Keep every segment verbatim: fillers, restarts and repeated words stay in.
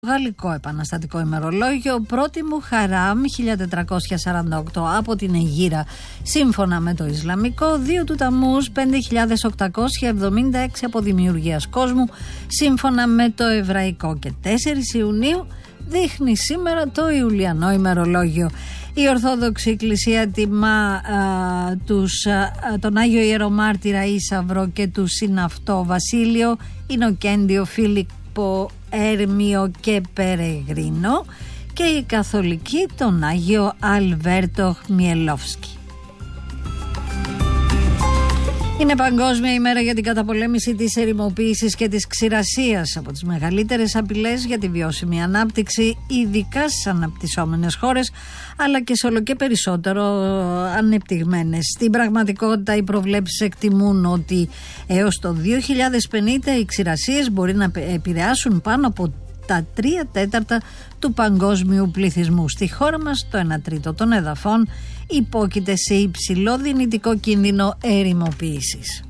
Γαλλικό επαναστατικό ημερολόγιο, πρώτη μου χαράμ χίλια τετρακόσια σαράντα οκτώ από την Αιγύρα σύμφωνα με το Ισλαμικό, δύο του Ταμμούζ πέντε χιλιάδες οκτακόσια εβδομήντα έξι από δημιουργίας κόσμου σύμφωνα με το Εβραϊκό και τέσσερις Ιουνίου δείχνει σήμερα το Ιουλιανό ημερολόγιο. Η Ορθόδοξη Εκκλησία τιμά α, τους, α, τον Άγιο Ιερομάρτυρα Ίσαυρο και του συναυτό Βασίλειο, Ινοκέντιο, Φίλιππο, Έρμιο και Περεγρίνο, και η Καθολική τον Άγιο Αλβέρτο Χμιελόφσκι. Είναι Παγκόσμια ημέρα για την καταπολέμηση της ερημοποίησης και της ξηρασίας, από τις μεγαλύτερες απειλές για τη βιώσιμη ανάπτυξη, ειδικά στις αναπτυσσόμενες χώρες, αλλά και σε όλο και περισσότερο ανεπτυγμένες. Στην πραγματικότητα, οι προβλέψεις εκτιμούν ότι έως το δύο χιλιάδες πενήντα οι ξηρασίες μπορεί να επηρεάσουν πάνω από τα τρία τέταρτα του παγκόσμιου πληθυσμού. Στη χώρα μας το ένα τρίτο των εδαφών υπόκειται σε υψηλό δυνητικό κίνδυνο ερημοποίησης.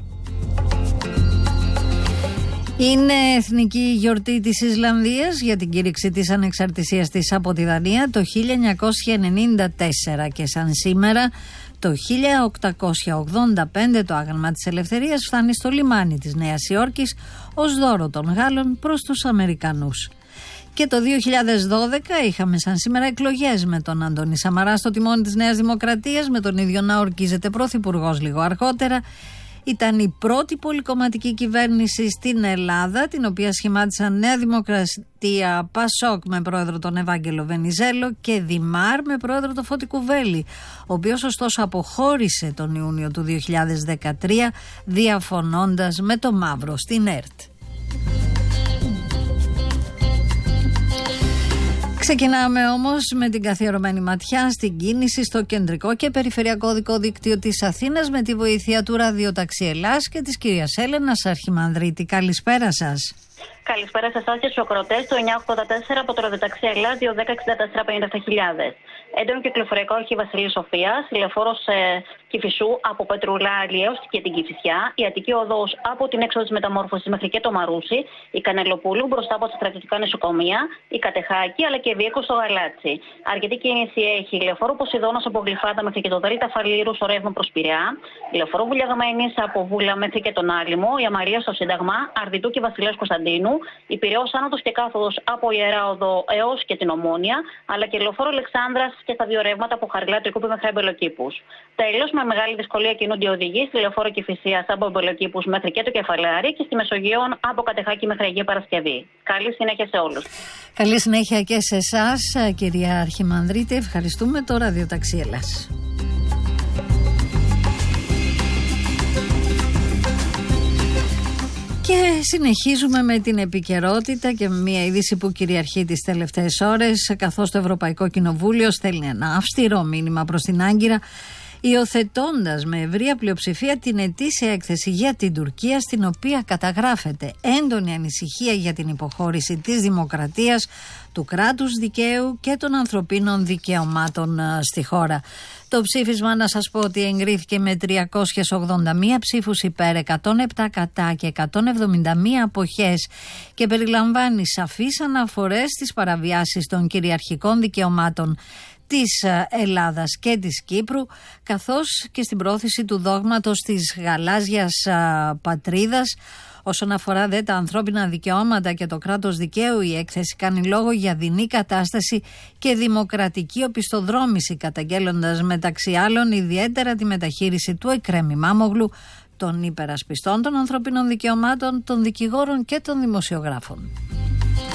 Είναι εθνική γιορτή της Ισλανδίας για την κήρυξη της ανεξαρτησίας της από τη Δανία το χίλια εννιακόσια ενενήντα τέσσερα και σαν σήμερα το χίλια οκτακόσια ογδόντα πέντε το άγαλμα της ελευθερίας φτάνει στο λιμάνι της Νέας Υόρκης ως δώρο των Γάλλων προς τους Αμερικανούς. Και το δύο χιλιάδες δώδεκα είχαμε σαν σήμερα εκλογές με τον Αντώνη Σαμαρά στο τιμόνι της Νέας Δημοκρατίας, με τον ίδιο να ορκίζεται πρωθυπουργός λίγο αργότερα. Ήταν η πρώτη πολυκομματική κυβέρνηση στην Ελλάδα, την οποία σχημάτισαν Νέα Δημοκρατία, Πασόκ με πρόεδρο τον Ευάγγελο Βενιζέλο και Δημάρ με πρόεδρο τον Φώτη Κουβέλη, ο οποίος ωστόσο αποχώρησε τον Ιούνιο του δύο χιλιάδες δεκατρία διαφωνώντας με το Μαύρο στην ΕΡΤ. Ξεκινάμε όμως με την καθιερωμένη ματιά στην κίνηση στο κεντρικό και περιφερειακό οδικό δίκτυο της Αθήνας με τη βοήθεια του Ραδιοταξί Ελλάς και της κυρίας Έλενας Αρχιμανδρίτη. Καλησπέρα σας. Καλησπέρα σε εσάς και στους ακροατές του εννιακόσια ογδόντα τέσσερα από το Ραδιοταξί Ελλάς δύο δέκα εξήντα τέσσερα πενήντα επτά χιλιάδες. Έντονο κυκλοφοριακό όχι Βασιλή Σοφίας, ηλεφόρος ε, Κηφισού από Πετρουλάρι έως και την Κηφισιά, η Αττική Οδός από την έξοδο της Μεταμόρφωσης μέχρι και το Μαρούσι, η Κανελοπούλου μπροστά από τα στρατιωτικά νοσοκομεία, η Κατεχάκη αλλά και η Διέκο στο Γαλάτσι. Αρκετή κίνηση έχει ηλεφόρο Ποσειδώνας από Γλυφάτα μέχρι και το Δέλτα Φαλήρου στο ρεύμα προς Πειραιά, ηλεφόρο Βουλιαγμένης από Βούλα μέχρι και τον Άλυμο, η Αμαρία στο Σύνταγμα, Αρδιτού και Βασιλέως Κωνσταντίνου, η Πειραιώς Άνοδος και Κάθοδος από Ιερά Οδό έως και την Ομόνια, αλλά και ηλεφόρο Αλεξάνδρας και στα δύο ρεύματα από Χαριλά Τρικούπη μέχρι Αμπελοκήπους. Τέλος, με μεγάλη δυσκολία κινούνται οι οδηγοί στη λεωφόρο Κηφισίας από Αμπελοκήπους μέχρι και το Κεφαλαιάρι και στη Μεσογείων από Κατεχάκη μέχρι Αγία Παρασκευή. Καλή συνέχεια σε όλους. Καλή συνέχεια και σε εσάς, κυρία Αρχιμανδρίτη. Ευχαριστούμε το Ραδιοταξί Ελλάς. Και συνεχίζουμε με την επικαιρότητα και με μια είδηση που κυριαρχεί τις τελευταίες ώρες, καθώς το Ευρωπαϊκό Κοινοβούλιο στέλνει ένα αυστηρό μήνυμα προς την Άγκυρα, υιοθετώντας με ευρεία πλειοψηφία την ετήσια έκθεση για την Τουρκία, στην οποία καταγράφεται έντονη ανησυχία για την υποχώρηση της δημοκρατίας, του κράτους δικαίου και των ανθρωπίνων δικαιωμάτων στη χώρα. Το ψήφισμα, να σας πω ότι εγκρίθηκε με τριακόσιες ογδόντα μία ψήφους υπέρ, εκατόν επτά κατά και εκατόν εβδομήντα μία αποχές και περιλαμβάνει σαφείς αναφορές στις παραβιάσεις των κυριαρχικών δικαιωμάτων της Ελλάδας και της Κύπρου, καθώς και στην πρόθεση του δόγματος της γαλάζιας πατρίδας. Όσον αφορά δε τα ανθρώπινα δικαιώματα και το κράτος δικαίου, η έκθεση κάνει λόγο για δεινή κατάσταση και δημοκρατική οπισθοδρόμηση, καταγγέλλοντας μεταξύ άλλων ιδιαίτερα τη μεταχείριση του Εκρέμ Ημάμογλου, των υπερασπιστών των ανθρωπίνων δικαιωμάτων, των δικηγόρων και των δημοσιογράφων.